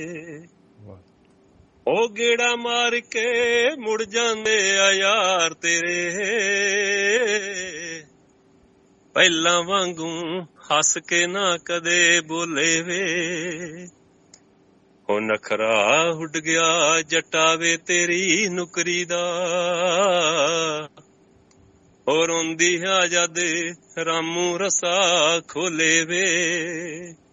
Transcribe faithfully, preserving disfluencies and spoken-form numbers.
ਉਹ ਗੇੜਾ ਮਾਰ ਕੇ ਮੁੜ ਜਾਂਦੇ ਆ ਯਾਰ ਤੇਰੇ, ਪਹਿਲਾਂ ਵਾਂਗੂ ਹੱਸ ਕੇ ਨਾ ਕਦੇ ਬੋਲੇ ਵੇ। ਉਹ ਨਖਰਾ ਉੱਡ ਗਿਆ ਜੱਟਾ ਵੇ ਤੇਰੀ ਨੁਕਰੀ ਦਾ, ਉਹ ਰੋਂਦੀ ਆ ਜਦ ਰਾਮੂ ਰਸਾ ਖੋਲੇ ਵੇ।